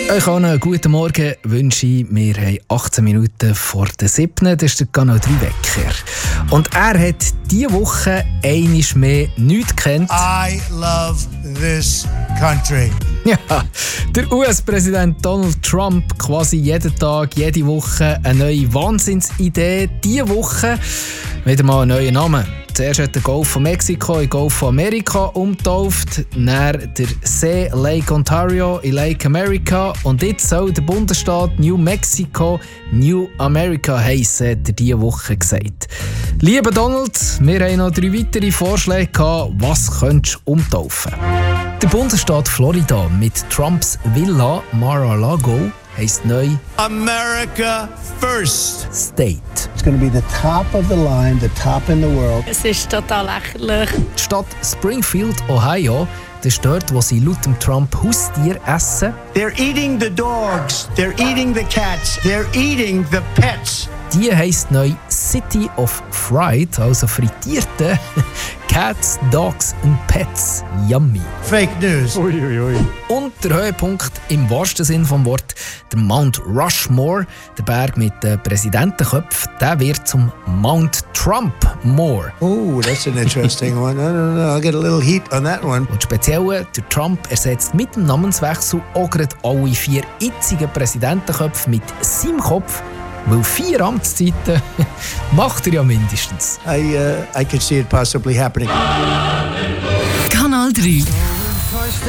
Euch einen guten Morgen wünsche ich. Wir haben 18 Minuten vor der 7. Das ist der Kanal 3 Wecker. Und er hat diese Woche einmal mehr nichts gekannt. I love this country. Ja, der US-Präsident Donald Trump, quasi jeden Tag, jede Woche eine neue Wahnsinnsidee. Diese Woche wieder mal einen neuen Namen. Zuerst hat der Golf von Mexiko in Golf von Amerika umgetauft, dann der See Lake Ontario in Lake America und jetzt soll der Bundesstaat New Mexico New America heissen, hat er diese Woche gesagt. Lieber Donald, wir haben noch 3 weitere Vorschläge gehabt, was könntest du umtaufen? Der Bundesstaat Florida mit Trumps Villa Mar-a-Lago heisst neu America first. State. It's going to be the top of the line, the top in the world. Es ist total lächerlich. Die Stadt Springfield, Ohio, das ist dort, wo sie laut dem Trump Haustier essen. They're eating the dogs. They're eating the cats. They're eating the pets. Die heisst neu City of Fried, also frittierte Cats, Dogs and Pets. Yummy. Fake news. Und der Höhepunkt im wahrsten Sinn vom Wort, der Mount Rushmore, der Berg mit den Präsidentenköpfen, der wird zum Mount Trumpmore. Oh, that's an interesting one. I don't know. I'll get a little heat on that one. Und speziell, der Trump ersetzt mit dem Namenswechsel auch gerade alle 4 jetzigen Präsidentenköpfe mit seinem Kopf, weil 4 Amtszeiten macht er ja mindestens. I could see it possibly happening. Kanal 3